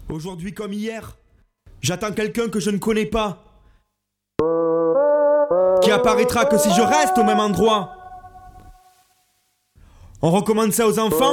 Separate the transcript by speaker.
Speaker 1: Aujourd'hui comme hier, j'attends quelqu'un que je ne connais pas, qui apparaîtra que si je reste au même endroit. On recommande ça aux enfants?